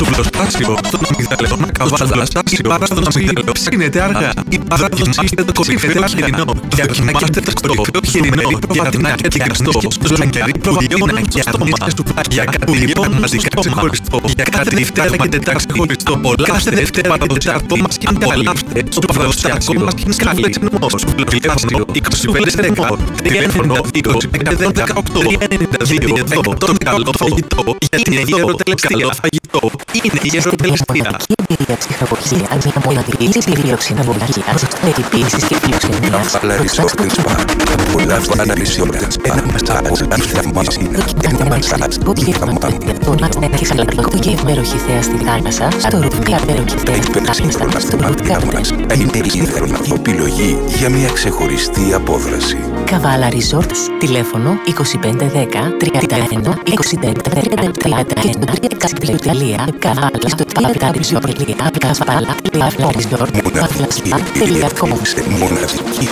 σουβλοστάσιο, στον αμυγδαλαιώνα καβάλα-στάσιο, η παράδοση ψήνεται αργά, η παράδοση το κορυφαίο χοιρινό, δοκιμάστε το κορυφαίο χοιρινό για την άκρη γαστό, ζλανκερί προδιώνα και αρνίστια του για κάτι λοιπόν μαζικά ξεχωριστό, για κάτι Δευτέρα και Τετάρτη ξεχωριστό, απολαύστε Δευτέρα και Τετάρτο μας και απολαύστε στο παραδοσιακό μας και σκάλες ενμός, τηλέφωνο 2510, τηλέφωνο 2518, 392, τον καλό φαγητό, γιατί είναι γεροτελεστία φαγητό, είναι γεροτελεστία. Ψυχαγωγία, μια μοναδική φιλοξενοβολία, ετυπήσεις και φιλοξενία. Καβάλα Resort & Spa. Απολαύστε ανάλυση ώρας. Ένα μασάζ, θαυμάζει, ένα μασάζ, Το γεύμεροχη θέα στη θάλασσα, στο ρουφκάπεροχη θέα στη θάλασσα, στο ρουφκάπεροχη. Είναι η ιδεονική επιλογή για μια ξεχωριστή απόδραση. Καβάλα Resorts, τηλέφωνο 2510 31 25 31 Καβάλα στο www.καβάλα.com. Μοναδική.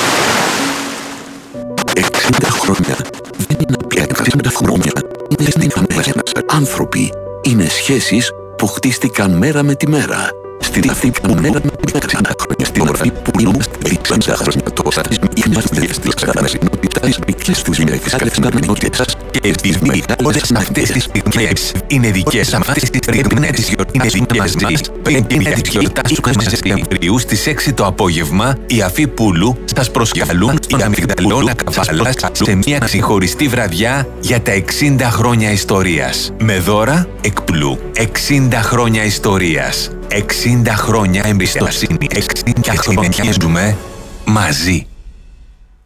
60 χρόνια δεν είναι πια 60 χρόνια. Είναι στην αμέσως άνθρωποι. Είναι σχέσεις που χτίστηκαν μέρα με τη μέρα. Στη αυτή που μέρα με τη 60 χρόνια. Στην μορφή που είμαστε 60 χρόνια τόσα. Είμαστε στις καθαρασινότητας μικρές τους γυναίκες καθαρασινότητας και τις μεγάλες αυτές τις στιγμές. Είναι δικές αυτές τις στιγμές. Είναι δικές μας. Πέμπτη της γιορτάσου μέσα Σεπτεμβρίου στις 6 το απόγευμα οι Αφή Πούλου σας προσκαλούν η αμυγδαλαιώνα Καβάλας σε μια ξεχωριστή βραδιά για τα 60 χρόνια ιστορίας. Με δώρα εκπλού. 60 χρόνια ιστορίας. 60 χρόνια εμπιστοσύνη. 60 χρόνια ζούμε μαζί.